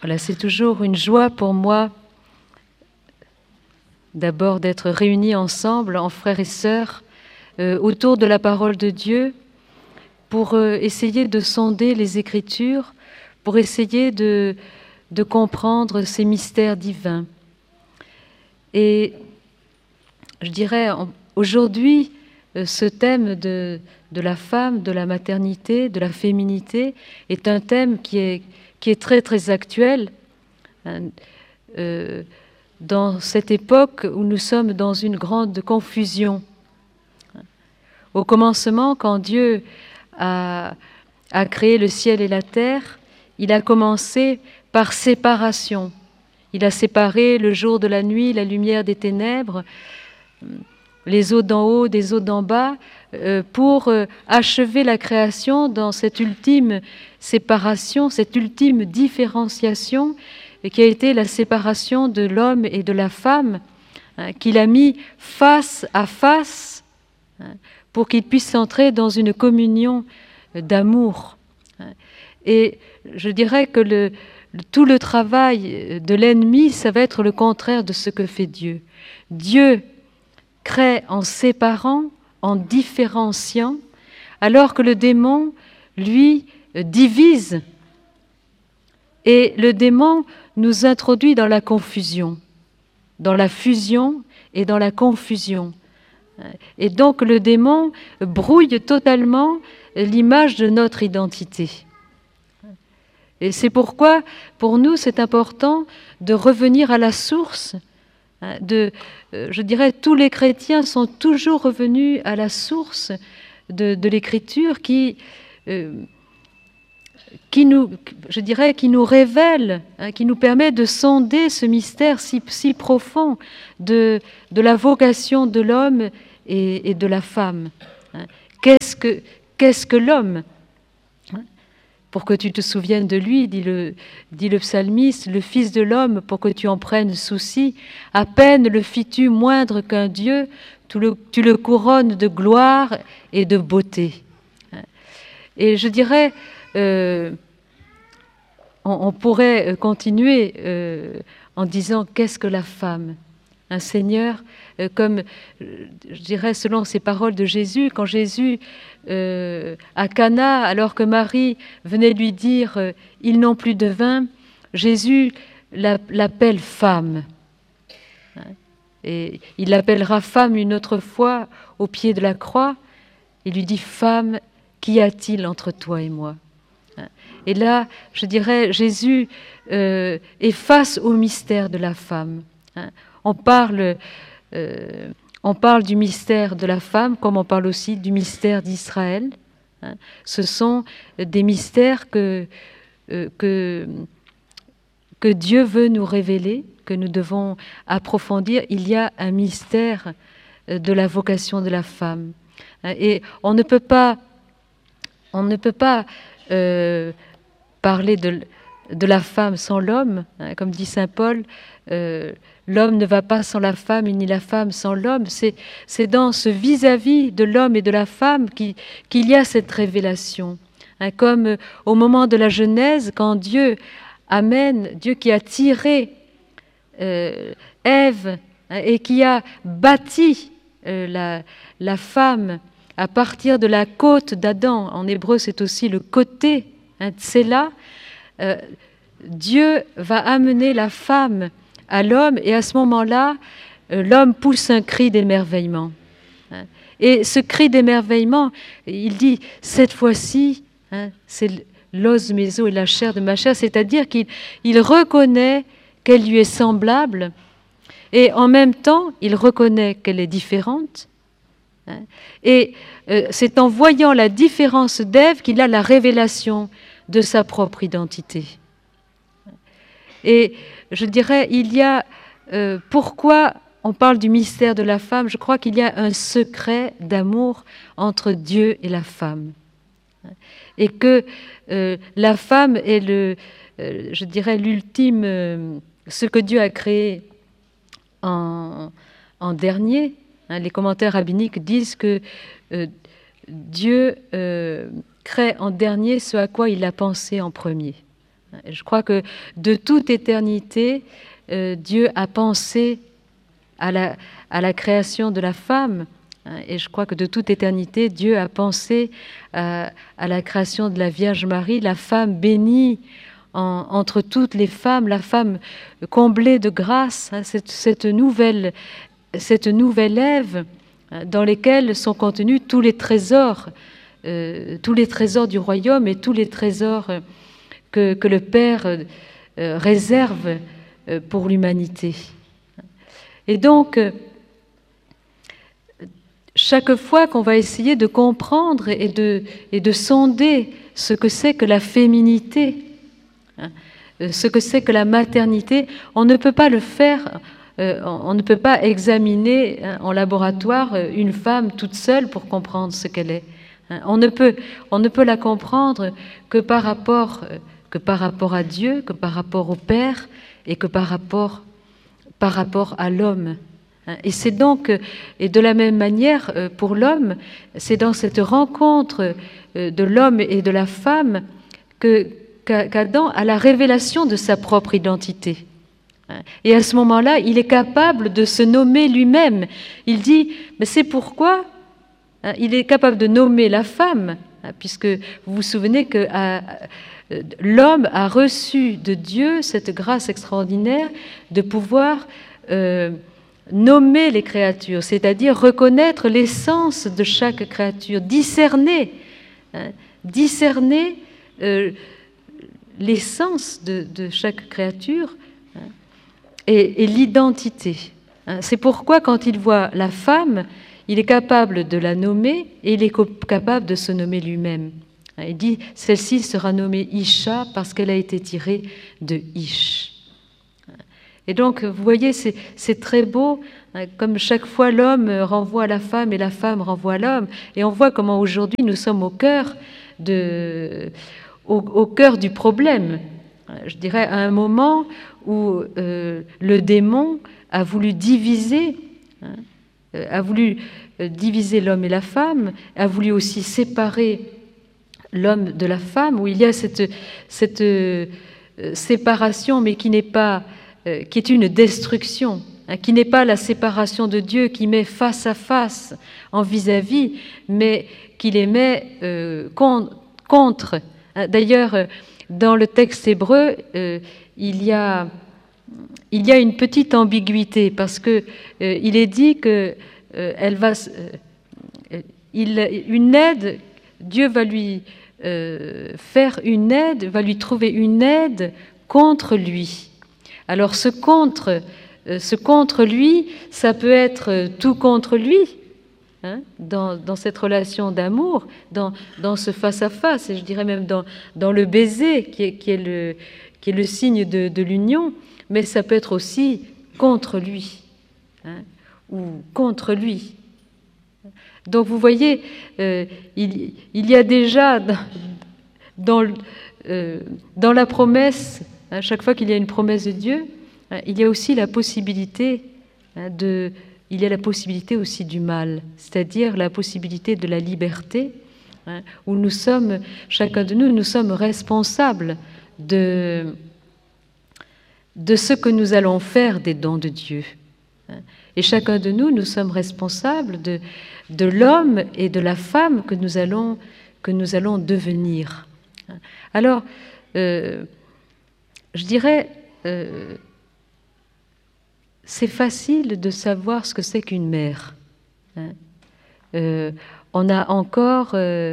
Voilà, c'est toujours une joie pour moi d'abord d'être réunis ensemble en frères et sœurs autour de la parole de Dieu pour essayer de sonder les Écritures, pour essayer de comprendre ces mystères divins. Et je dirais aujourd'hui, ce thème de la femme, de la maternité, de la féminité est un thème qui est très très actuel dans cette époque où nous sommes dans une grande confusion. Au commencement, quand Dieu a créé le ciel et la terre, il a commencé par séparation. Il a séparé le jour de la nuit, la lumière des ténèbres, les eaux d'en haut des eaux d'en bas, pour achever la création dans cette ultime séparation, cette ultime différenciation qui a été la séparation de l'homme et de la femme, qu'il a mis face à face pour qu'ils puissent entrer dans une communion d'amour. Et je dirais que tout le travail de l'ennemi, ça va être le contraire de ce que fait Dieu. Dieu crée en séparant, en différenciant, alors que le démon, lui, divise. Et le démon nous introduit dans la confusion, dans la fusion et dans la confusion. Et donc le démon brouille totalement l'image de notre identité. Et c'est pourquoi, pour nous, c'est important de revenir à la source. Je dirais, tous les chrétiens sont toujours revenus à la source de l'Écriture qui nous révèle, qui nous permet de sonder ce mystère si profond de la vocation de l'homme et de la femme. Qu'est-ce que l'homme ? Pour que tu te souviennes de lui, dit le psalmiste, le Fils de l'homme, pour que tu en prennes souci. À peine le fis-tu moindre qu'un Dieu, tu le couronnes de gloire et de beauté. Et je dirais, on pourrait continuer en disant qu'est-ce que la femme ? Un Seigneur, comme je dirais selon ces paroles de Jésus, quand Jésus à Cana, alors que Marie venait lui dire ils n'ont plus de vin, Jésus l'appelle femme. Et il l'appellera femme une autre fois au pied de la croix. Il lui dit femme, qu'y a-t-il entre toi et moi ? Et là, je dirais, Jésus est face au mystère de la femme. On parle du mystère de la femme comme on parle aussi du mystère d'Israël. Ce sont des mystères que Dieu veut nous révéler, que nous devons approfondir. Il y a un mystère de la vocation de la femme. Et on ne peut pas parler de la femme sans l'homme, comme dit saint Paul, l'homme ne va pas sans la femme, ni la femme sans l'homme. C'est dans ce vis-à-vis de l'homme et de la femme qu'il y a cette révélation. Comme au moment de la Genèse, quand Dieu qui a tiré Ève et qui a bâti la femme à partir de la côte d'Adam. En hébreu, c'est aussi le côté, tsela. Dieu va amener la femme à l'homme et à ce moment-là, l'homme pousse un cri d'émerveillement. Et ce cri d'émerveillement, il dit, cette fois-ci, c'est l'os de mes os et la chair de ma chair, c'est-à-dire qu'il reconnaît qu'elle lui est semblable et en même temps, il reconnaît qu'elle est différente. Et c'est en voyant la différence d'Ève qu'il a la révélation de sa propre identité. Et je dirais, il y a, pourquoi on parle du mystère de la femme, je crois qu'il y a un secret d'amour entre Dieu et la femme. Et que la femme est je dirais, l'ultime, ce que Dieu a créé en dernier. Les commentaires rabbiniques disent que Dieu crée en dernier ce à quoi il a pensé en premier. Je crois que de toute éternité, Dieu a pensé à la création de la femme. Et je crois que de toute éternité, Dieu a pensé à la création de la Vierge Marie, la femme bénie entre toutes les femmes, la femme comblée de grâce, cette nouvelle Ève dans lesquels sont contenus tous les trésors du royaume et tous les trésors que le Père réserve pour l'humanité. Et donc, chaque fois qu'on va essayer de comprendre et de sonder ce que c'est que la féminité, ce que c'est que la maternité, on ne peut pas le faire, on ne peut pas examiner en laboratoire une femme toute seule pour comprendre ce qu'elle est. On ne peut la comprendre que par rapport à Dieu, que par rapport au Père et que par rapport à l'homme. Et c'est donc, et de la même manière pour l'homme, c'est dans cette rencontre de l'homme et de la femme qu'Adam a la révélation de sa propre identité. Et à ce moment-là, il est capable de se nommer lui-même. Il dit, mais c'est pourquoi il est capable de nommer la femme, puisque vous vous souvenez que l'homme a reçu de Dieu cette grâce extraordinaire de pouvoir nommer les créatures, c'est-à-dire reconnaître l'essence de chaque créature, discerner l'essence de chaque créature et l'identité. C'est pourquoi quand il voit la femme, il est capable de la nommer et il est capable de se nommer lui-même. Il dit, celle-ci sera nommée Isha parce qu'elle a été tirée de Ish. Et donc, vous voyez, c'est très beau, comme chaque fois l'homme renvoie à la femme et la femme renvoie à l'homme. Et on voit comment aujourd'hui nous sommes au cœur du problème. Je dirais à un moment où le démon a voulu diviser l'homme et la femme, a voulu aussi séparer l'homme de la femme, où il y a cette séparation, mais qui est une destruction, qui n'est pas la séparation de Dieu qui met face à face en vis-à-vis, mais qui les met contre. D'ailleurs, dans le texte hébreu, il y a une petite ambiguïté parce que il est dit que une aide, Dieu va lui faire une aide, va lui trouver une aide contre lui. Alors ce contre lui, ça peut être tout contre lui, dans cette relation d'amour, dans ce face-à-face, et je dirais même dans le baiser qui est le signe de l'union, mais ça peut être aussi contre lui, ou contre lui. Donc vous voyez, il y a déjà dans la promesse, à chaque fois qu'il y a une promesse de Dieu, il y a aussi la possibilité aussi du mal, c'est-à-dire la possibilité de la liberté, où nous sommes, chacun de nous sommes responsables de ce que nous allons faire des dons de Dieu. Et chacun de nous sommes responsables de l'homme et de la femme que nous allons devenir. Alors, je dirais, c'est facile de savoir ce que c'est qu'une mère. On a encore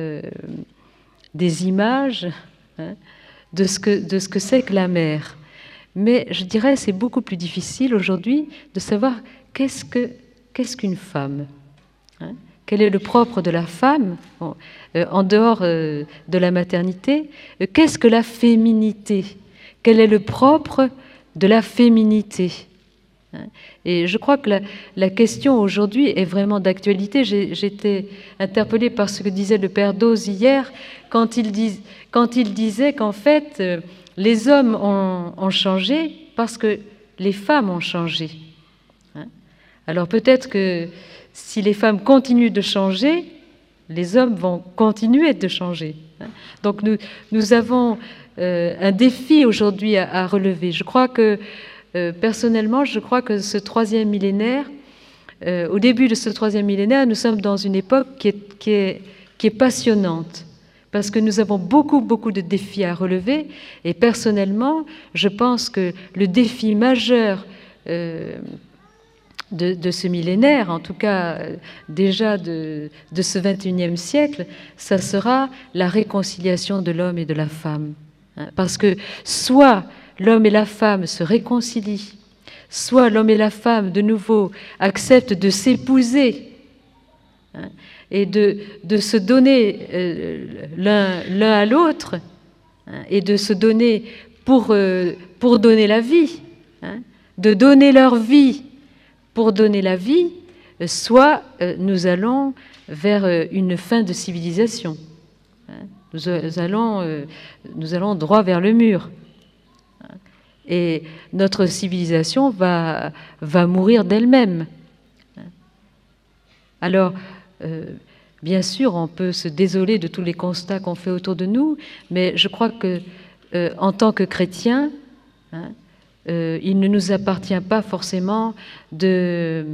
des images de ce que c'est que la mère. Mais je dirais c'est beaucoup plus difficile aujourd'hui de savoir qu'est-ce qu'une femme. Quel est le propre de la femme, en dehors de la maternité? Qu'est-ce que la féminité? Quel est le propre de la féminité? Et je crois que la question aujourd'hui est vraiment d'actualité. J'étais interpellée par ce que disait le père Dose hier, quand il disait qu'en fait, les hommes ont changé parce que les femmes ont changé. Alors peut-être que si les femmes continuent de changer, les hommes vont continuer de changer. Donc nous avons un défi aujourd'hui à relever. Je crois que, personnellement, je crois que ce troisième millénaire, au début de ce troisième millénaire, nous sommes dans une époque qui est passionnante, parce que nous avons beaucoup de défis à relever. Et personnellement, je pense que le défi majeur de ce millénaire, en tout cas déjà de ce 21e siècle, ça sera la réconciliation de l'homme et de la femme. Parce que soit l'homme et la femme se réconcilient, soit l'homme et la femme, de nouveau, acceptent de s'épouser et de se donner l'un à l'autre, et de se donner pour donner la vie, de donner leur vie pour donner la vie, soit nous allons vers une fin de civilisation. Nous allons droit vers le mur. Et notre civilisation va mourir d'elle-même. Alors, bien sûr, on peut se désoler de tous les constats qu'on fait autour de nous, mais je crois que, en tant que chrétiens, il ne nous appartient pas forcément de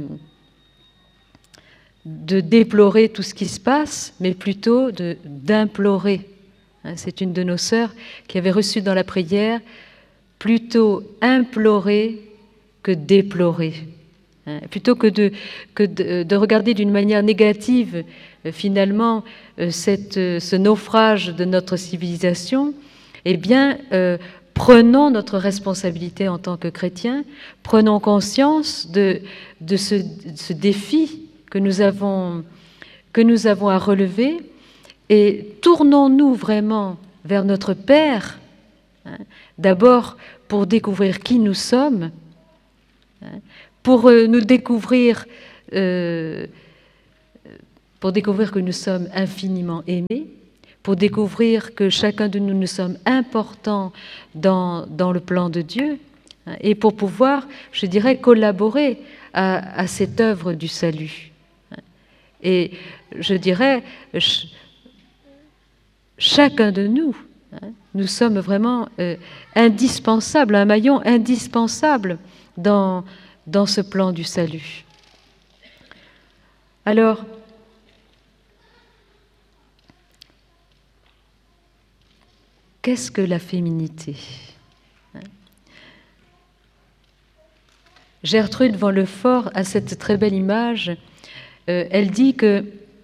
déplorer tout ce qui se passe, mais plutôt d'implorer. C'est une de nos sœurs qui avait reçu dans la prière plutôt implorer que déplorer. Plutôt que de regarder d'une manière négative, finalement, ce naufrage de notre civilisation, eh bien, prenons notre responsabilité en tant que chrétiens, prenons conscience de ce défi que nous avons à relever, et tournons-nous vraiment vers notre Père, d'abord pour découvrir qui nous sommes, pour nous découvrir, que nous sommes infiniment aimés, pour découvrir que chacun de nous, nous sommes importants dans le plan de Dieu, et pour pouvoir, je dirais, collaborer à cette œuvre du salut. Et je dirais, chacun de nous, nous sommes vraiment indispensables, un maillon indispensable dans ce plan du salut. Alors, qu'est-ce que la féminité? Gertrude Van Lefort a cette très belle image. Elle dit que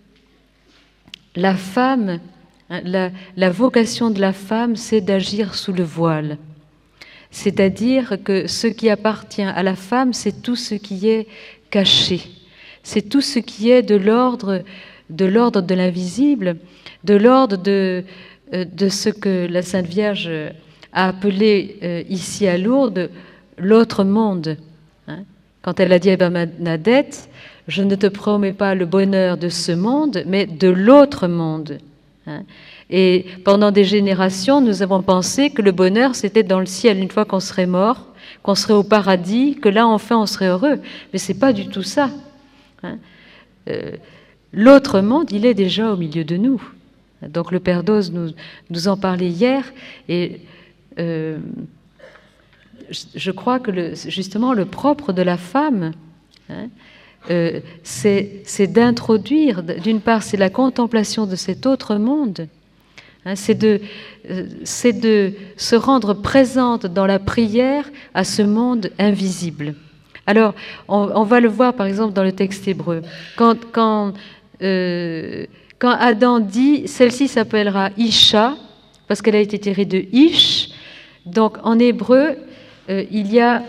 la femme, la vocation de la femme, c'est d'agir sous le voile. C'est-à-dire que ce qui appartient à la femme, c'est tout ce qui est caché. C'est tout ce qui est de l'ordre de l'invisible, de l'ordre de ce que la Sainte Vierge a appelé ici à Lourdes l'autre monde. Quand elle a dit à Bernadette, « Je ne te promets pas le bonheur de ce monde, mais de l'autre monde. » Et pendant des générations, nous avons pensé que le bonheur, c'était dans le ciel, une fois qu'on serait mort, qu'on serait au paradis, que là, enfin, on serait heureux. Mais ce n'est pas du tout ça. L'autre monde, il est déjà au milieu de nous. Donc le Père Dose nous en parlait hier, et je crois que justement le propre de la femme, c'est d'introduire, d'une part, c'est la contemplation de cet autre monde, c'est de se rendre présente dans la prière à ce monde invisible. Alors, on va le voir par exemple dans le texte hébreu. Quand Adam dit « celle-ci s'appellera Isha », parce qu'elle a été tirée de Ish, donc en hébreu, il y a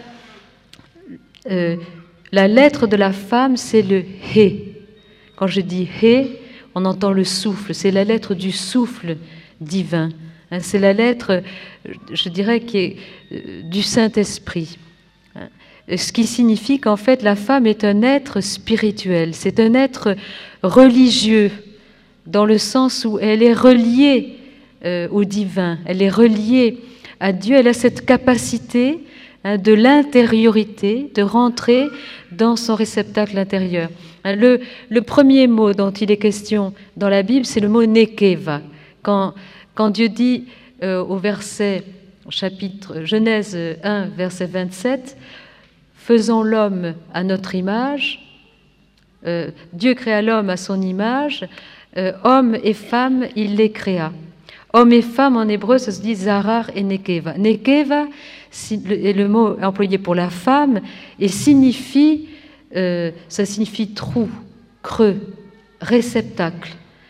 la lettre de la femme, c'est le He. Quand je dis He, on entend le souffle, c'est la lettre du souffle divin. C'est la lettre, je dirais, qui est du Saint-Esprit. Ce qui signifie qu'en fait, la femme est un être spirituel, c'est un être religieux, dans le sens où elle est reliée au divin, elle est reliée à Dieu, elle a cette capacité de l'intériorité, de rentrer dans son réceptacle intérieur. Le premier mot dont il est question dans la Bible, c'est le mot nekeva. Quand Dieu dit au verset, chapitre Genèse 1, verset 27, « Faisons l'homme à notre image ». Dieu créa l'homme à son image, homme et femme, il les créa. Homme et femme, en hébreu, ça se dit zarar et nekeva. Nekeva est le mot employé pour la femme et signifie, ça signifie trou, creux, réceptacle.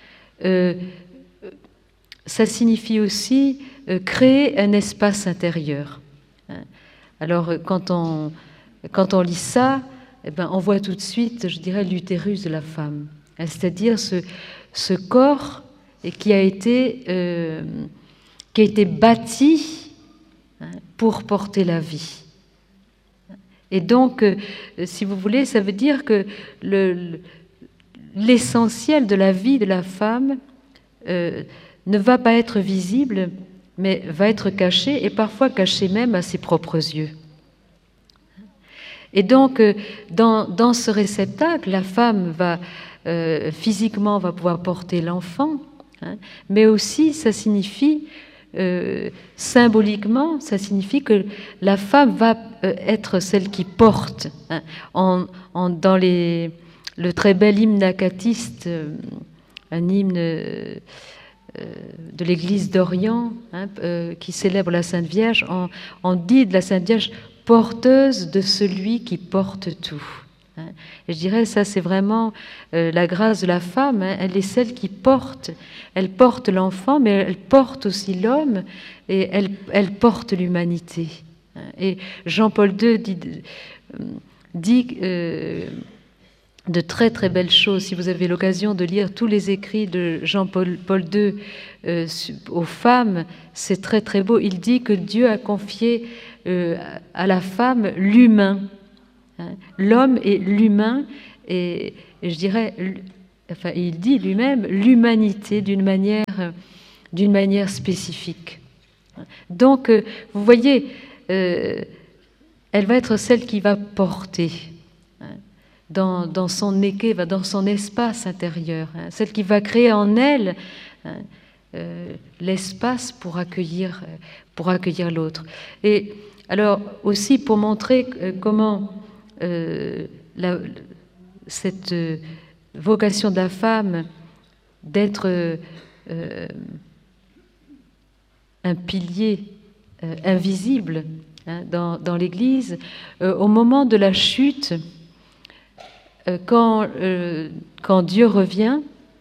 Ça signifie aussi créer un espace intérieur. Alors, quand on lit ça, eh ben, on voit tout de suite, je dirais, l'utérus de la femme, c'est-à-dire ce corps qui a été bâti pour porter la vie. Et donc, si vous voulez, ça veut dire que l'essentiel de la vie de la femme ne va pas être visible, mais va être caché, et parfois caché même à ses propres yeux. Et donc, dans ce réceptacle, la femme va physiquement va pouvoir porter l'enfant, mais aussi ça signifie symboliquement, ça signifie que la femme va être celle qui porte. Dans le très bel hymne acatiste, un hymne de l'Église d'Orient qui célèbre la Sainte Vierge, on dit de la Sainte Vierge porteuse de celui qui porte tout. Et je dirais, ça c'est vraiment la grâce de la femme, elle est celle qui porte, elle porte l'enfant, mais elle porte aussi l'homme, et elle porte l'humanité. Et Jean-Paul II dit de très très belles choses. Si vous avez l'occasion de lire tous les écrits de Jean-Paul II aux femmes, c'est très très beau. Il dit que Dieu a confié à la femme l'humain. L'homme et l'humain, et je dirais, enfin, il dit lui-même l'humanité d'une manière spécifique. Donc, vous voyez, elle va être celle qui va porter dans son nekeva, dans son espace intérieur, celle qui va créer en elle l'espace pour accueillir l'autre. Et alors aussi pour montrer comment cette vocation de la femme d'être un pilier invisible dans l'Église, au moment de la chute, quand Dieu revient,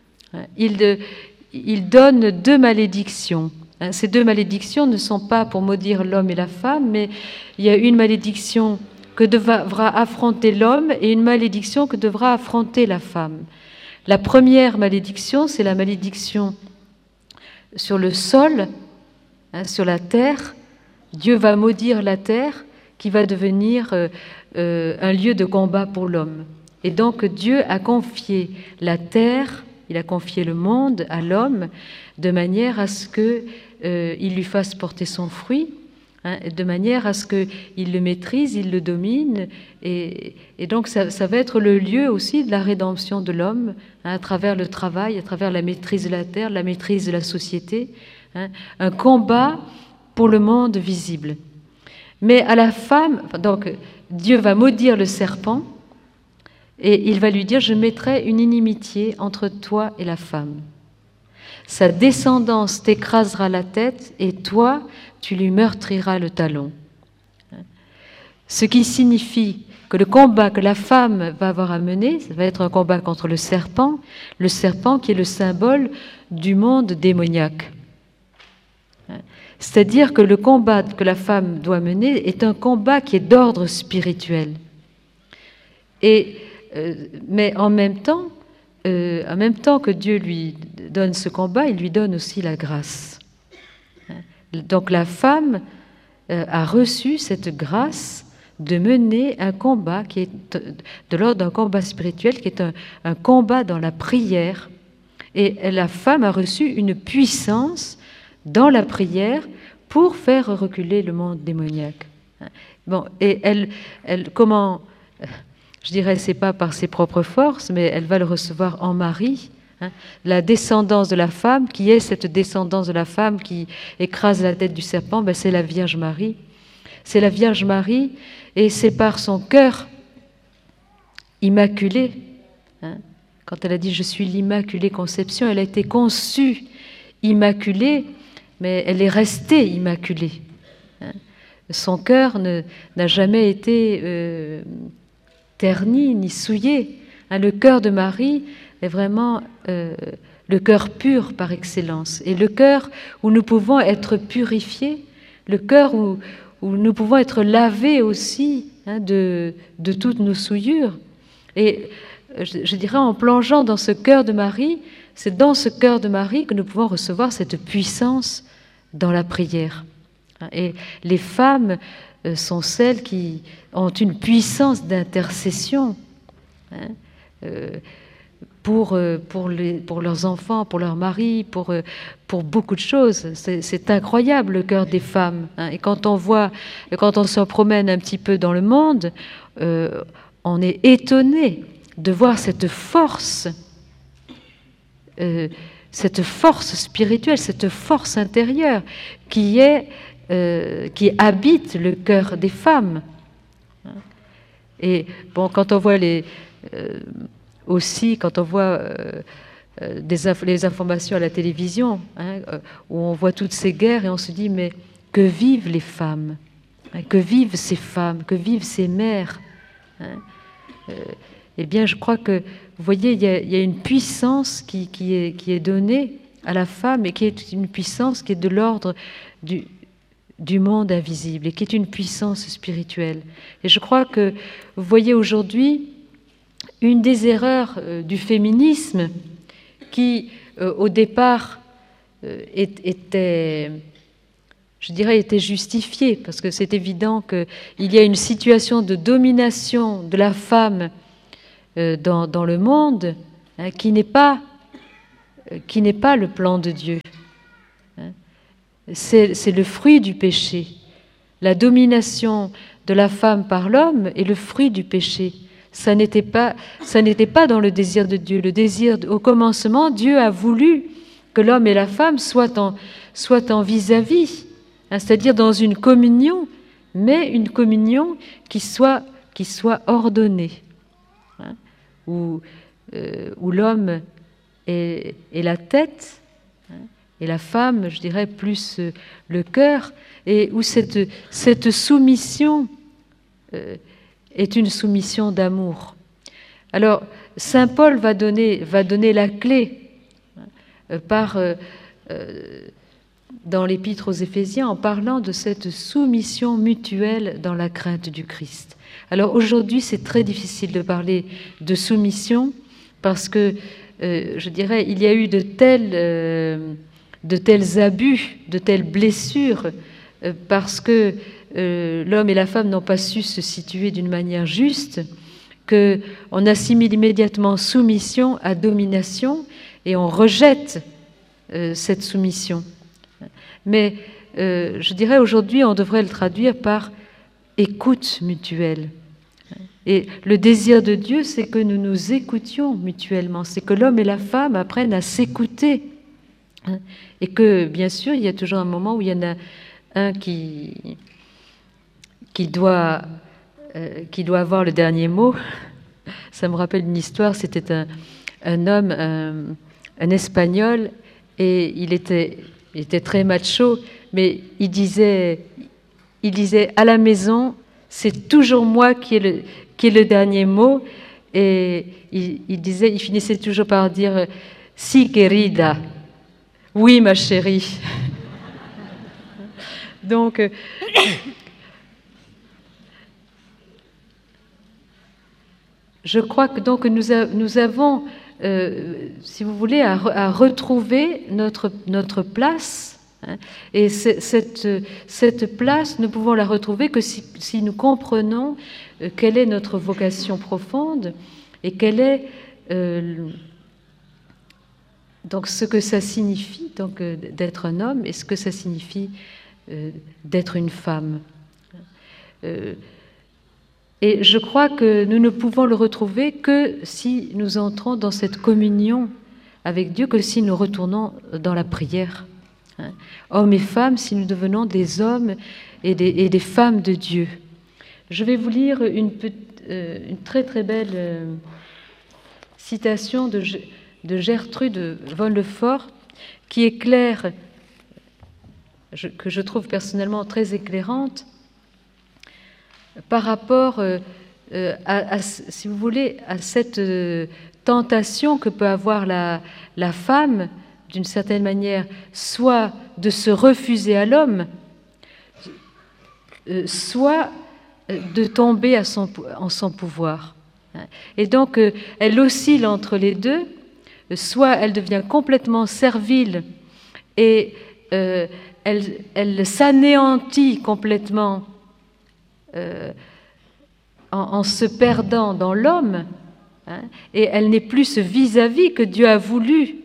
il donne 2 malédictions. Ces 2 malédictions ne sont pas pour maudire l'homme et la femme, mais il y a une malédiction que devra affronter l'homme et une malédiction que devra affronter la femme. La première malédiction, c'est la malédiction sur le sol, sur la terre. Dieu va maudire la terre qui va devenir un lieu de combat pour l'homme. Et donc Dieu a confié la terre, il a confié le monde à l'homme de manière à ce qu'il lui fasse porter son fruit, de manière à ce qu'il le maîtrise, il le domine, et donc ça va être le lieu aussi de la rédemption de l'homme, à travers le travail, à travers la maîtrise de la terre, la maîtrise de la société, un combat pour le monde visible. Mais à la femme, donc Dieu va maudire le serpent, et il va lui dire « Je mettrai une inimitié entre toi et la femme. Sa descendance t'écrasera la tête, et toi, tu lui meurtriras le talon. » Ce qui signifie que le combat que la femme va avoir à mener, ça va être un combat contre le serpent qui est le symbole du monde démoniaque. C'est-à-dire que le combat que la femme doit mener est un combat qui est d'ordre spirituel. Mais en même temps que Dieu lui donne ce combat, il lui donne aussi la grâce. Donc la femme a reçu cette grâce de mener un combat qui est de l'ordre d'un combat spirituel, qui est un combat dans la prière. Et la femme a reçu une puissance dans la prière pour faire reculer le monde démoniaque. Bon, et elle comment, je dirais, c'est pas par ses propres forces, mais elle va le recevoir en mari, hein. La descendance de la femme, qui est cette descendance de la femme qui écrase la tête du serpent, ben c'est la Vierge Marie. C'est la Vierge Marie, et c'est par son cœur immaculé, hein. Quand elle a dit « Je suis l'Immaculée Conception », elle a été conçue immaculée, mais elle est restée immaculée, hein. Son cœur n'a jamais été terni ni souillé, hein. Le cœur de Marie est vraiment le cœur pur par excellence, et le cœur où nous pouvons être purifiés, le cœur où nous pouvons être lavés aussi, hein, de toutes nos souillures. Et je dirais, en plongeant dans ce cœur de Marie, c'est dans ce cœur de Marie que nous pouvons recevoir cette puissance dans la prière. Et les femmes sont celles qui ont une puissance d'intercession, hein, pour leurs enfants, pour leurs maris, pour beaucoup de choses. C'est incroyable, le cœur des femmes, hein. Et quand on se promène un petit peu dans le monde, on est étonné de voir cette force spirituelle, cette force intérieure qui habite le cœur des femmes. Et bon, quand on voit les informations à la télévision, hein, où on voit toutes ces guerres, et on se dit, mais que vivent les femmes, hein, que vivent ces femmes, que vivent ces mères, hein. Eh bien, je crois que, vous voyez, il y a une puissance qui est donnée à la femme, et qui est une puissance qui est de l'ordre du monde invisible, et qui est une puissance spirituelle. Et je crois que, vous voyez, aujourd'hui, une des erreurs du féminisme, qui, au départ, était justifiée, parce que c'est évident qu'il y a une situation de domination de la femme dans le monde, hein, qui n'est pas le plan de Dieu, hein. C'est le fruit du péché. La domination de la femme par l'homme est le fruit du péché. Ça n'était pas dans le désir de Dieu. Au commencement, Dieu a voulu que l'homme et la femme soient en vis-à-vis, hein, c'est-à-dire dans une communion, mais une communion qui soit ordonnée, hein, où l'homme est la tête, hein, et la femme, je dirais, plus le cœur, et où cette soumission est une soumission d'amour. Alors, saint Paul va donner la clé, dans l'Épître aux Éphésiens, en parlant de cette soumission mutuelle dans la crainte du Christ. Alors aujourd'hui, c'est très difficile de parler de soumission, parce que, je dirais, il y a eu de tels abus, de telles blessures, parce que l'homme et la femme n'ont pas su se situer d'une manière juste, qu'on assimile immédiatement soumission à domination, et on rejette cette soumission. Mais je dirais, aujourd'hui, on devrait le traduire par écoute mutuelle. Et le désir de Dieu, c'est que nous nous écoutions mutuellement, c'est que l'homme et la femme apprennent à s'écouter. Et que, bien sûr, il y a toujours un moment où il y en a un qui doit avoir le dernier mot. Ça me rappelle une histoire, c'était un homme, un Espagnol, et il était très macho, mais il disait à la maison, c'est toujours moi qui ai le dernier mot, et il finissait toujours par dire si querida, oui ma chérie. Donc je crois que donc nous avons, si vous voulez, à retrouver notre place, hein, et cette place, nous pouvons la retrouver que si nous comprenons quelle est notre vocation profonde, et quelle est donc ce que ça signifie donc d'être un homme, et ce que ça signifie d'être une femme. Et je crois que nous ne pouvons le retrouver que si nous entrons dans cette communion avec Dieu que si nous retournons dans la prière. Hommes et femmes, si nous devenons des hommes et des femmes de Dieu. Je vais vous lire une très très belle citation de Gertrude von Lefort qui éclaire, que je trouve personnellement très éclairante, par rapport si vous voulez, à cette tentation que peut avoir la femme, d'une certaine manière, soit de se refuser à l'homme, soit de tomber en son pouvoir. Et donc, elle oscille entre les deux, soit elle devient complètement servile et elle s'anéantit complètement en se perdant dans l'homme, et elle n'est plus ce vis-à-vis que Dieu a voulu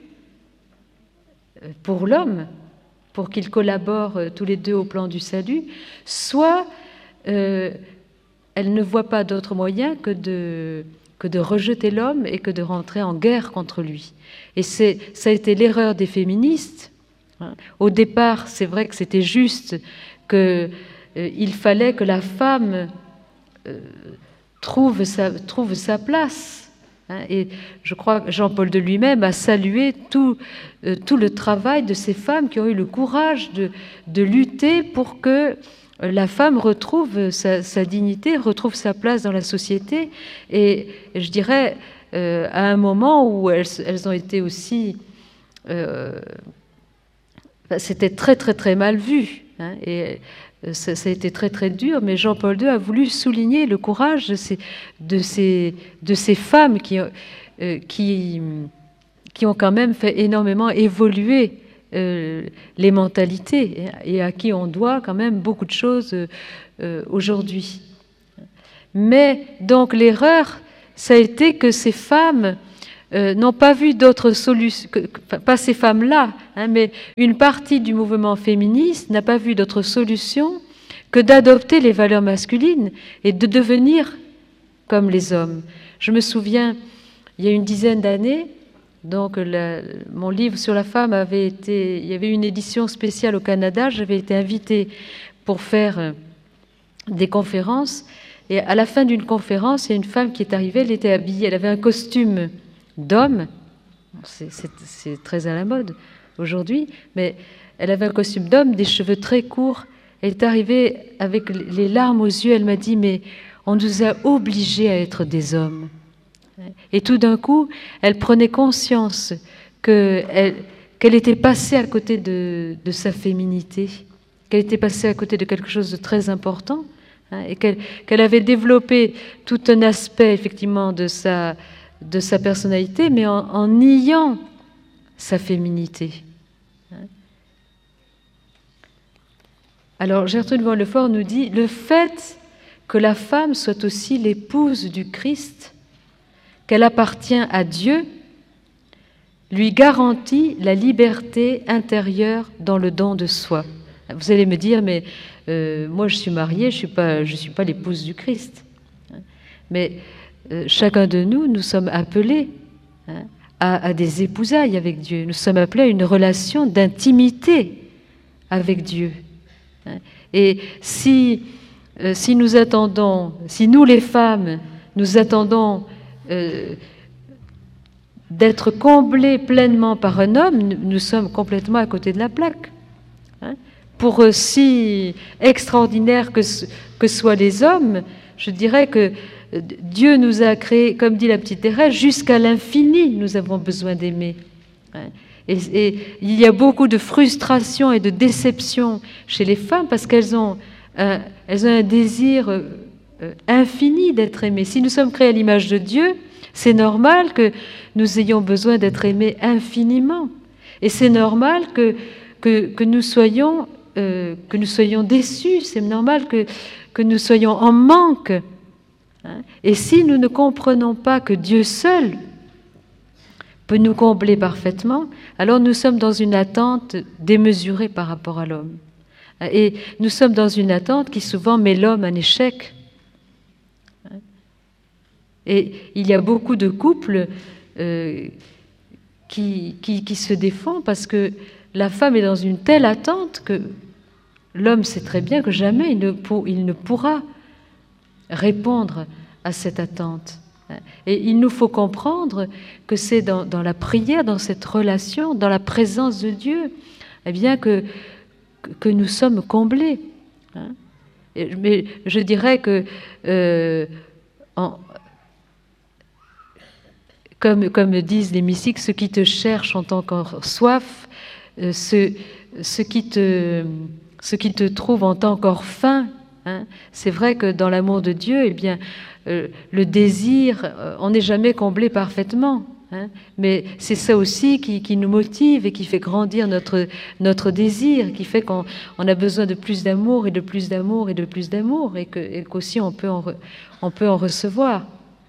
pour l'homme, pour qu'ils collaborent tous les deux au plan du salut, soit elle ne voit pas d'autre moyen que de rejeter l'homme et que de rentrer en guerre contre lui. Et ça a été l'erreur des féministes. Au départ, c'est vrai que c'était juste qu'il fallait que la femme trouve sa place. Et je crois que Jean-Paul de lui-même a salué tout le travail de ces femmes qui ont eu le courage de lutter pour que la femme retrouve sa dignité, retrouve sa place dans la société. Et je dirais, à un moment où elles ont été aussi... c'était très, très, très mal vu. Et ça a été très, très dur, mais Jean-Paul II a voulu souligner le courage de ces femmes qui ont quand même fait énormément évoluer les mentalités et à qui on doit quand même beaucoup de choses aujourd'hui. Mais donc l'erreur, ça a été que ces femmes n'ont pas vu d'autres solutions, pas ces femmes-là, mais une partie du mouvement féministe n'a pas vu d'autre solution que d'adopter les valeurs masculines et de devenir comme les hommes. Je me souviens, il y a une dizaine d'années, donc mon livre sur la femme il y avait une édition spéciale au Canada, j'avais été invitée pour faire des conférences, et à la fin d'une conférence, il y a une femme qui est arrivée, elle était habillée, elle avait un costume d'homme, c'est très à la mode aujourd'hui, mais elle avait un costume d'homme, des cheveux très courts. Elle est arrivée avec les larmes aux yeux, elle m'a dit « mais on nous a obligés à être des hommes ». Et tout d'un coup, elle prenait conscience qu'elle était passée à côté de sa féminité, qu'elle était passée à côté de quelque chose de très important, et qu'elle avait développé tout un aspect effectivement de sa personnalité, mais en niant sa féminité. Alors Gertrude von Lefort nous dit « Le fait que la femme soit aussi l'épouse du Christ, qu'elle appartient à Dieu, lui garantit la liberté intérieure dans le don de soi. » Vous allez me dire « Mais moi je suis mariée, je suis pas l'épouse du Christ. » Mais chacun de nous sommes appelés à des épousailles avec Dieu. Nous sommes appelés à une relation d'intimité avec Dieu. Et si nous attendons, si nous les femmes, nous attendons d'être comblés pleinement par un homme, nous sommes complètement à côté de la plaque. Pour si extraordinaires que soient les hommes, je dirais que Dieu nous a créés, comme dit la petite Thérèse, jusqu'à l'infini, nous avons besoin d'aimer. Et il y a beaucoup de frustration et de déception chez les femmes parce qu'elles ont un désir infini d'être aimées. Si nous sommes créés à l'image de Dieu, c'est normal que nous ayons besoin d'être aimés infiniment. Et c'est normal que nous soyons déçus, c'est normal que nous soyons en manque. Et si nous ne comprenons pas que Dieu seul peut nous combler parfaitement, alors nous sommes dans une attente démesurée par rapport à l'homme. Et nous sommes dans une attente qui souvent met l'homme en échec. Et il y a beaucoup de couples qui se défend parce que la femme est dans une telle attente que l'homme sait très bien que jamais il ne pourra répondre à cette attente. Et il nous faut comprendre que c'est dans la prière, dans cette relation, dans la présence de Dieu, eh bien que nous sommes comblés. Mais je dirais que, comme disent les mystiques, ceux qui te cherchent ont encore soif, ceux qui te trouvent ont encore faim. C'est vrai que dans l'amour de Dieu, eh bien, le désir, on n'est jamais comblé parfaitement. Mais c'est ça aussi qui nous motive et qui fait grandir notre désir, qui fait qu'on a besoin de plus d'amour et de plus d'amour et de plus d'amour, et qu'aussi on peut en recevoir.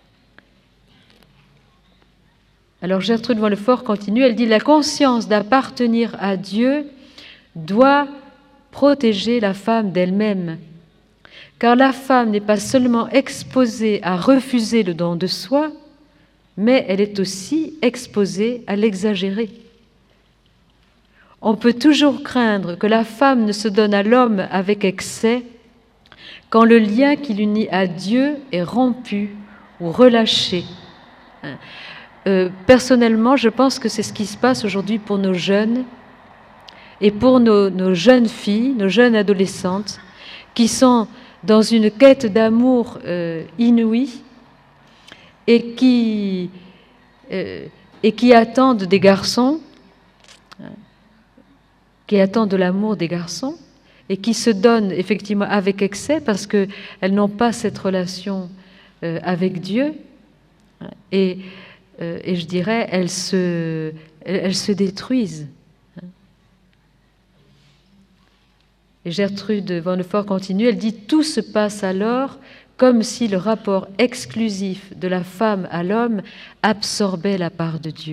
Alors Gertrude Van Le Fort continue, elle dit « La conscience d'appartenir à Dieu doit protéger la femme d'elle-même, car la femme n'est pas seulement exposée à refuser le don de soi, mais elle est aussi exposée à l'exagérer. On peut toujours craindre que la femme ne se donne à l'homme avec excès quand le lien qui l'unit à Dieu est rompu ou relâché. » Personnellement, je pense que c'est ce qui se passe aujourd'hui pour nos jeunes et pour nos jeunes filles, nos jeunes adolescentes, qui sont dans une quête d'amour inouïe et qui attendent des garçons, qui attendent de l'amour des garçons et qui se donnent effectivement avec excès parce qu'elles n'ont pas cette relation avec Dieu. Et je dirais, elles se détruisent. Et Gertrude Van Le Fort continue, elle dit « Tout se passe alors comme si le rapport exclusif de la femme à l'homme absorbait la part de Dieu. »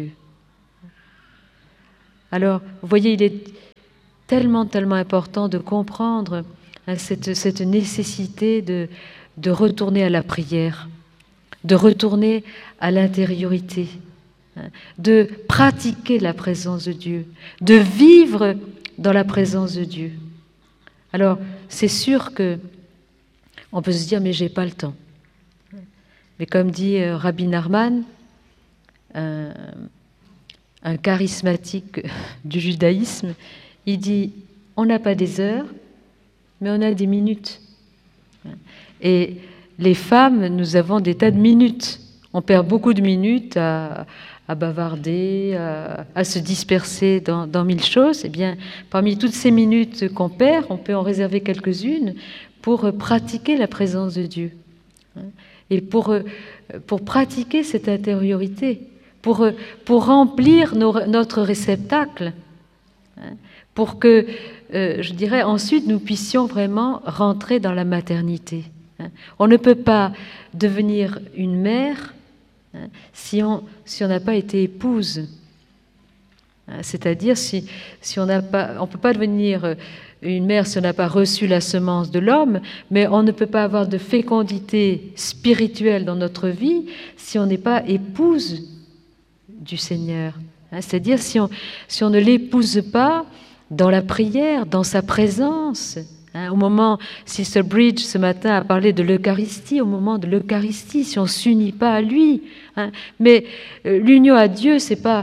Alors, vous voyez, il est tellement important de comprendre cette nécessité de retourner à la prière, de retourner à l'intériorité, de pratiquer la présence de Dieu, de vivre dans la présence de Dieu. Alors, c'est sûr que on peut se dire, mais j'ai pas le temps. Mais comme dit Rabbi Nachman, un charismatique du judaïsme, il dit, on n'a pas des heures, mais on a des minutes. Et les femmes, nous avons des tas de minutes. On perd beaucoup de minutes à bavarder, à se disperser dans mille choses. Eh bien, parmi toutes ces minutes qu'on perd, on peut en réserver quelques-unes pour pratiquer la présence de Dieu. Et pour pratiquer cette intériorité, pour remplir notre réceptacle, pour que, je dirais, ensuite nous puissions vraiment rentrer dans la maternité. On ne peut pas devenir une mère si on n'a pas été épouse. C'est-à-dire si on n'a pas, on peut pas devenir une mère si on n'a pas reçu la semence de l'homme, mais on ne peut pas avoir de fécondité spirituelle dans notre vie si on n'est pas épouse du Seigneur. C'est-à-dire si on ne l'épouse pas dans la prière, dans sa présence. Au moment, Sister Bridge ce matin a parlé de l'Eucharistie, au moment de l'Eucharistie, si on ne s'unit pas à lui. Mais l'union à Dieu, c'est pas...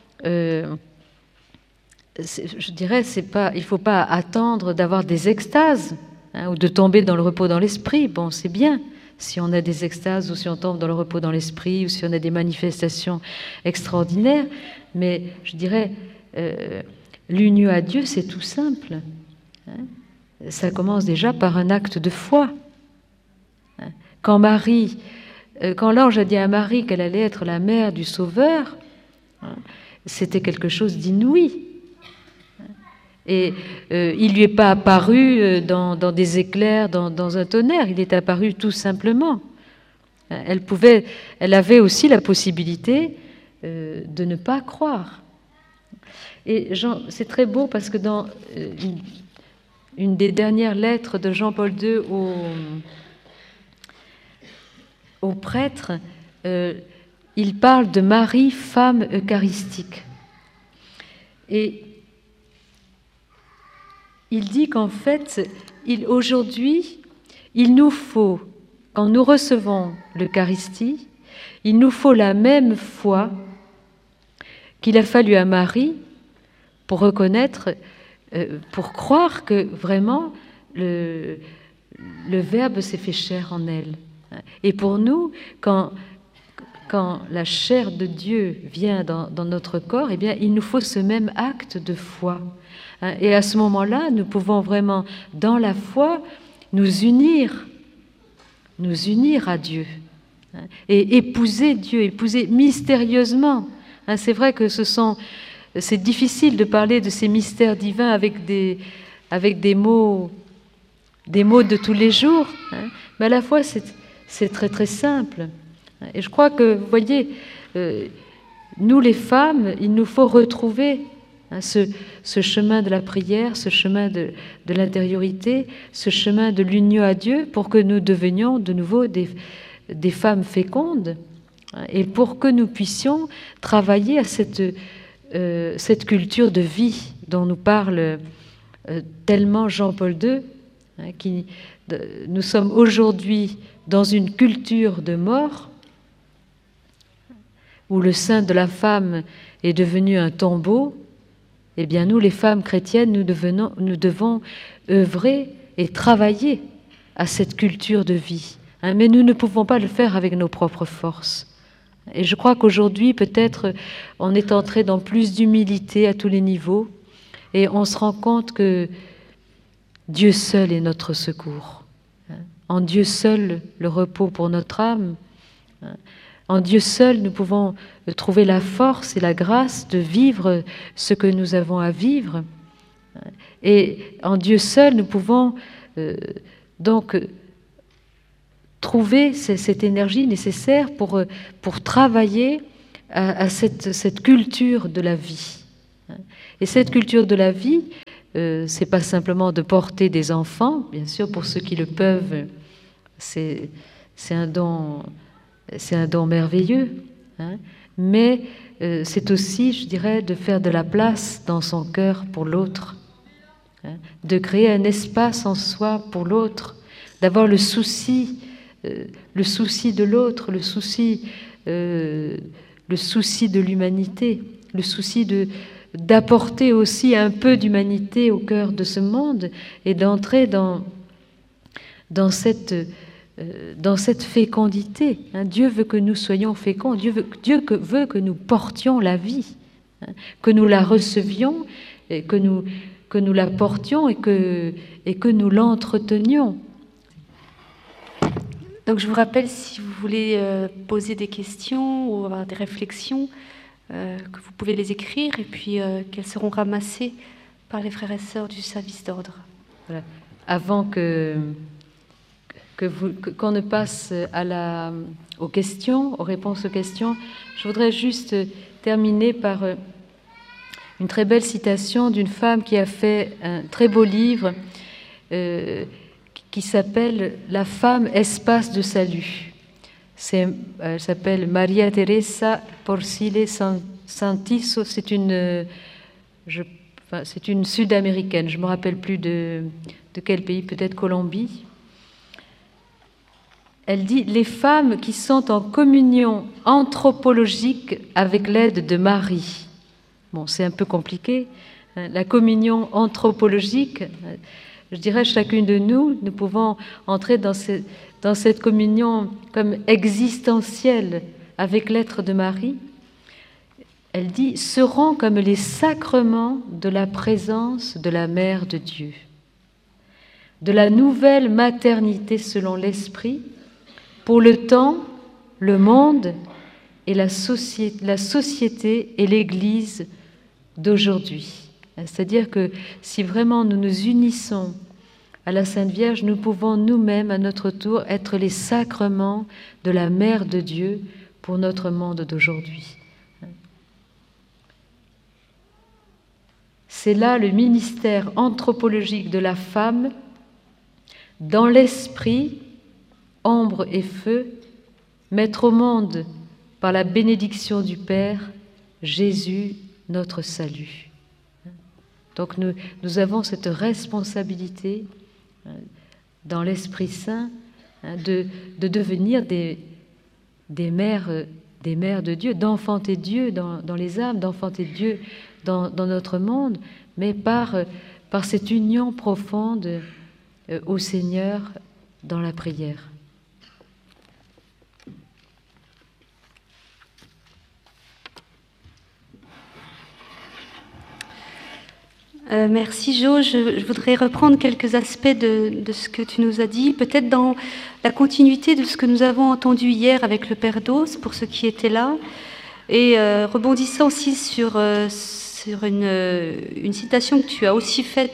je dirais, c'est pas, il ne faut pas attendre d'avoir des extases ou de tomber dans le repos dans l'esprit. Bon, c'est bien si on a des extases ou si on tombe dans le repos dans l'esprit ou si on a des manifestations extraordinaires. Mais je dirais, l'union à Dieu, c'est tout simple. Ça commence déjà par un acte de foi. Quand l'ange a dit à Marie qu'elle allait être la mère du Sauveur, c'était quelque chose d'inouï. Et il lui est pas apparu dans des éclairs, dans un tonnerre, il est apparu tout simplement. Elle avait aussi la possibilité de ne pas croire. Et c'est très beau parce que dans une des dernières lettres de Jean-Paul II aux prêtres, il parle de Marie, femme eucharistique. Et il dit qu'en fait, aujourd'hui, il nous faut, quand nous recevons l'Eucharistie, il nous faut la même foi qu'il a fallu à Marie pour reconnaître, pour croire que vraiment le Verbe s'est fait chair en elle. Et pour nous, quand la chair de Dieu vient dans notre corps, eh bien, il nous faut ce même acte de foi. Et à ce moment-là, nous pouvons vraiment, dans la foi, nous unir à Dieu et épouser Dieu, épouser mystérieusement. C'est vrai que c'est difficile de parler de ces mystères divins avec des mots de tous les jours, mais à la fois c'est très très simple. Et je crois que, vous voyez, nous les femmes, il nous faut retrouver ce chemin de la prière, ce chemin de l'intériorité, ce chemin de l'union à Dieu, pour que nous devenions de nouveau des femmes fécondes, et pour que nous puissions travailler à cette culture de vie dont nous parle tellement Jean-Paul II, nous sommes aujourd'hui dans une culture de mort, où le sein de la femme est devenu un tombeau. Eh bien, nous, les femmes chrétiennes, nous devons œuvrer et travailler à cette culture de vie. Mais nous ne pouvons pas le faire avec nos propres forces. Et je crois qu'aujourd'hui, peut-être, on est entré dans plus d'humilité à tous les niveaux, et on se rend compte que Dieu seul est notre secours. En Dieu seul, le repos pour notre âme. En Dieu seul, nous pouvons trouver la force et la grâce de vivre ce que nous avons à vivre. Et en Dieu seul, nous pouvons donc trouver cette énergie nécessaire pour travailler à cette culture de la vie. Et cette culture de la vie, c'est pas simplement de porter des enfants, bien sûr, pour ceux qui le peuvent, c'est un don merveilleux, mais c'est aussi, je dirais, de faire de la place dans son cœur pour l'autre, de créer un espace en soi pour l'autre, d'avoir le souci de l'autre, le souci de l'humanité, le souci d'apporter aussi un peu d'humanité au cœur de ce monde et d'entrer dans cette fécondité. Dieu veut que nous soyons féconds, Dieu veut que nous portions la vie, que nous la recevions, et que nous la portions et que nous l'entretenions. Donc je vous rappelle, si vous voulez poser des questions ou avoir des réflexions, que vous pouvez les écrire et puis qu'elles seront ramassées par les frères et sœurs du service d'ordre. Voilà. Avant qu'on ne passe aux réponses aux questions, je voudrais juste terminer par une très belle citation d'une femme qui a fait un très beau livre qui s'appelle « La femme, espace de salut ». Elle s'appelle Maria Teresa Porcile Santiso. C'est une Sud-américaine. Je ne me rappelle plus de quel pays, peut-être Colombie. Elle dit « Les femmes qui sont en communion anthropologique avec l'aide de Marie ». Bon, c'est un peu compliqué. La communion anthropologique, je dirais chacune de nous pouvons entrer dans cette communion comme existentielle avec l'être de Marie. Elle dit « seront comme les sacrements de la présence de la Mère de Dieu, de la nouvelle maternité selon l'Esprit, pour le temps, le monde et la société et l'Église d'aujourd'hui. » C'est-à-dire que si vraiment nous nous unissons à la Sainte Vierge, nous pouvons nous-mêmes, à notre tour, être les sacrements de la Mère de Dieu pour notre monde d'aujourd'hui. C'est là le ministère anthropologique de la femme, dans l'esprit, ombre et feu, mettre au monde, par la bénédiction du Père, Jésus, notre salut. Donc nous avons cette responsabilité dans l'Esprit Saint de devenir des mères de Dieu, d'enfanter Dieu dans les âmes, d'enfanter Dieu dans notre monde, mais par cette union profonde au Seigneur dans la prière. Merci Jo. Je voudrais reprendre quelques aspects de ce que tu nous as dit, peut-être dans la continuité de ce que nous avons entendu hier avec le Père Dos, pour ceux qui étaient là, et rebondissant aussi sur une citation que tu as aussi faite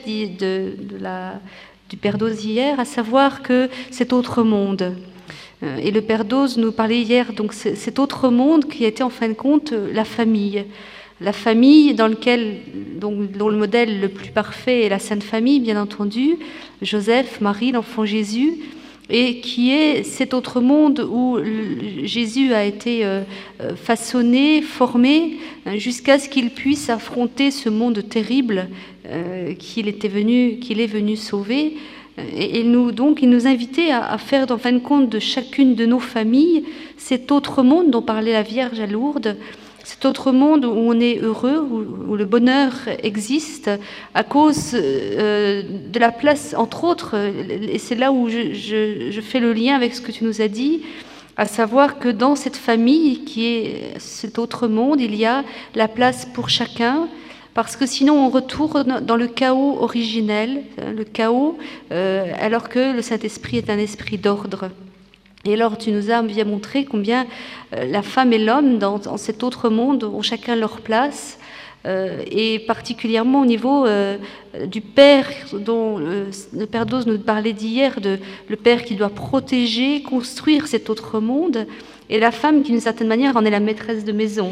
du Père Dos hier, à savoir que cet autre monde. Et le Père Dos nous parlait hier, donc cet autre monde qui était en fin de compte la famille. La famille dont le modèle le plus parfait est la Sainte Famille, bien entendu, Joseph, Marie, l'enfant Jésus, et qui est cet autre monde où Jésus a été façonné, formé, jusqu'à ce qu'il puisse affronter ce monde terrible qu'il est venu sauver. Et il nous invitait à faire, en fin de compte, de chacune de nos familles, cet autre monde dont parlait la Vierge à Lourdes, cet autre monde où on est heureux, où le bonheur existe, à cause de la place, entre autres, et c'est là où je fais le lien avec ce que tu nous as dit, à savoir que dans cette famille qui est cet autre monde, il y a la place pour chacun, parce que sinon on retourne dans le chaos originel, le chaos, alors que le Saint-Esprit est un esprit d'ordre. Et alors tu nous as bien montré combien la femme et l'homme dans cet autre monde ont chacun leur place, et particulièrement au niveau du Père, dont le Père Dos nous parlait d'hier, le Père qui doit protéger, construire cet autre monde, et la femme qui d'une certaine manière en est la maîtresse de maison,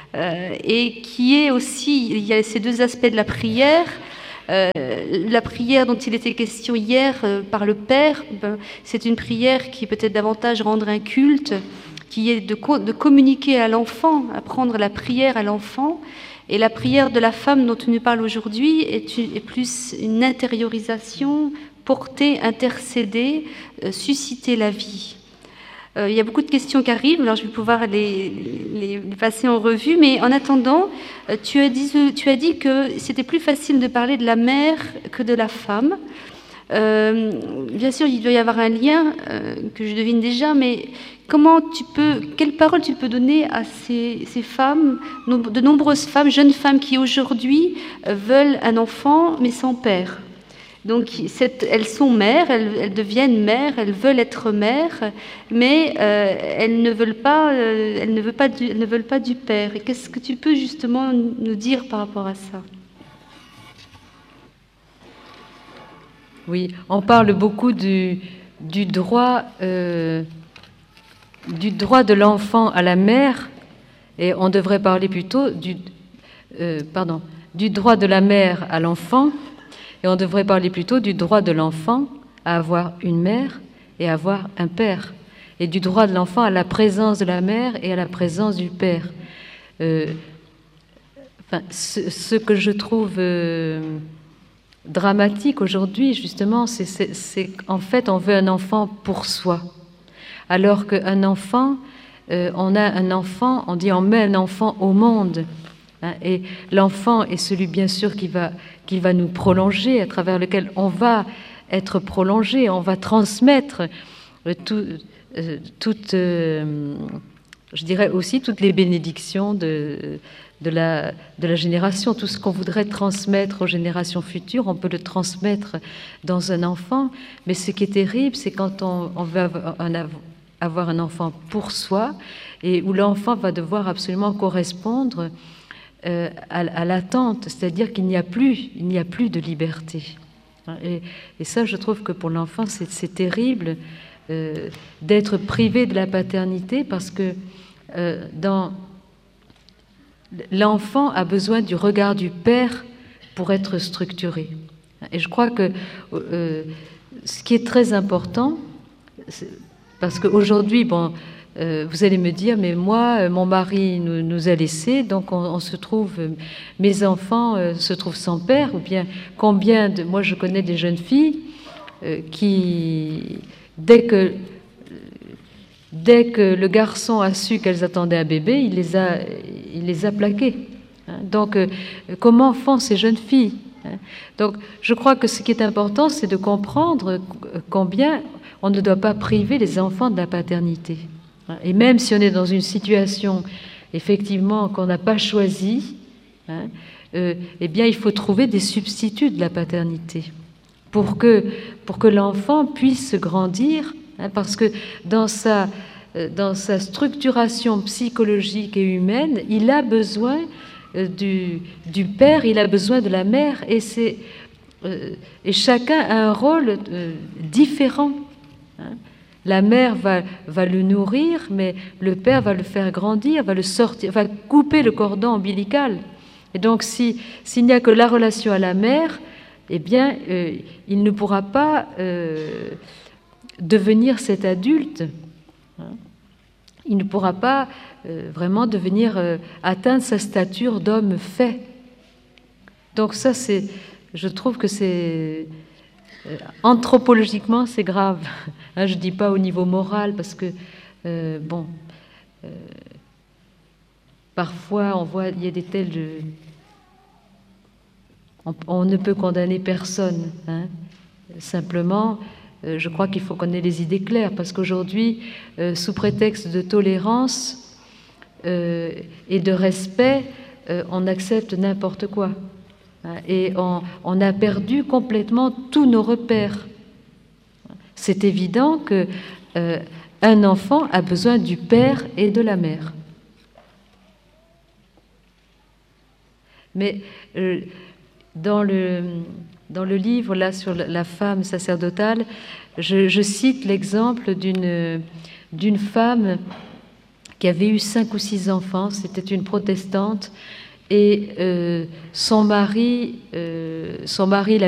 et qui est aussi, il y a ces deux aspects de la prière. La prière dont il était question hier par le Père, c'est une prière qui peut-être davantage rendre un culte, qui est de communiquer à l'enfant, apprendre la prière à l'enfant. Et la prière de la femme dont tu nous parles aujourd'hui est plus une intériorisation, porter, intercéder, susciter la vie. Il y a beaucoup de questions qui arrivent, alors je vais pouvoir les passer en revue, mais en attendant, tu as dit que c'était plus facile de parler de la mère que de la femme. Bien sûr, il doit y avoir un lien que je devine déjà, mais quelle parole tu peux donner à ces femmes, de nombreuses femmes, jeunes femmes qui aujourd'hui veulent un enfant mais sans père? Donc elles sont mères, elles deviennent mères, elles veulent être mères, mais elles ne veulent pas du père. Et qu'est-ce que tu peux justement nous dire par rapport à ça? Oui, on parle beaucoup du droit de l'enfant à la mère, et on devrait parler plutôt du droit de la mère à l'enfant. Et on devrait parler plutôt du droit de l'enfant à avoir une mère et à avoir un père, et du droit de l'enfant à la présence de la mère et à la présence du père. Ce que je trouve dramatique aujourd'hui, justement, c'est qu'en fait, on veut un enfant pour soi. Alors qu'un enfant, on dit on met un enfant au monde. Et l'enfant est celui, bien sûr, qui va nous prolonger, à travers lequel on va être prolongé, on va transmettre je dirais aussi toutes les bénédictions de la génération. Tout ce qu'on voudrait transmettre aux générations futures, on peut le transmettre dans un enfant. Mais ce qui est terrible, c'est quand on veut avoir un enfant pour soi, et où l'enfant va devoir absolument correspondre à l'attente, c'est-à-dire qu'il n'y a plus de liberté. Et ça, je trouve que pour l'enfant, c'est terrible d'être privé de la paternité, parce que l'enfant a besoin du regard du père pour être structuré. Et je crois que ce qui est très important, parce qu'aujourd'hui, vous allez me dire, mais moi, mon mari nous a laissés, donc on se trouve, mes enfants se trouvent sans père, ou bien moi je connais des jeunes filles qui, dès que le garçon a su qu'elles attendaient un bébé, il les a plaquées. Donc, comment font ces jeunes filles? Donc, je crois que ce qui est important, c'est de comprendre combien on ne doit pas priver les enfants de la paternité. Et même si on est dans une situation, effectivement, qu'on n'a pas choisie, eh bien, il faut trouver des substituts de la paternité pour que l'enfant puisse grandir, parce que dans sa structuration psychologique et humaine, il a besoin du père, il a besoin de la mère, et chacun a un rôle différent. La mère va le nourrir, mais le père va le faire grandir, va le sortir, va couper le cordon ombilical. Et donc, s'il n'y a que la relation à la mère, eh bien, il ne pourra pas devenir cet adulte. Il ne pourra pas vraiment atteindre sa stature d'homme fait. Donc ça, je trouve que c'est anthropologiquement, c'est grave. Je ne dis pas au niveau moral, parce que parfois on voit, il y a des tels on ne peut condamner personne. Simplement, je crois qu'il faut qu'on ait les idées claires, parce qu'aujourd'hui, sous prétexte de tolérance et de respect, on accepte n'importe quoi. Et on a perdu complètement tous nos repères. C'est évident que un enfant a besoin du père et de la mère. Mais dans le livre là sur la femme sacerdotale, je cite l'exemple d'une femme qui avait eu 5 ou 6 enfants. C'était une protestante, et son mari